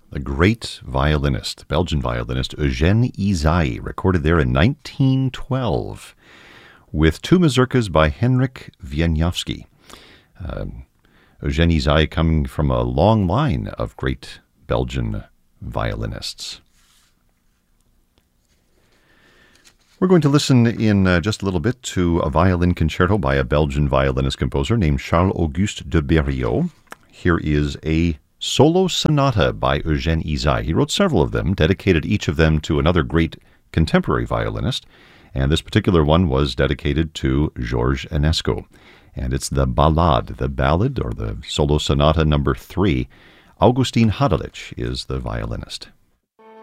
the great violinist, Belgian violinist Eugène Ysaÿe, recorded there in 1912 with two mazurkas by Henryk Wieniawski. Eugène Ysaÿe coming from a long line of great Belgian violinists. We're going to listen in just a little bit to a violin concerto by a Belgian violinist composer named Charles-Auguste de Berriot. Here is a solo sonata by Eugène Ysaÿe. He wrote several of them, dedicated each of them to another great contemporary violinist, and this particular one was dedicated to Georges Enesco. And it's the ballad, or the solo sonata number 3. Augustin Hadelich is the violinist.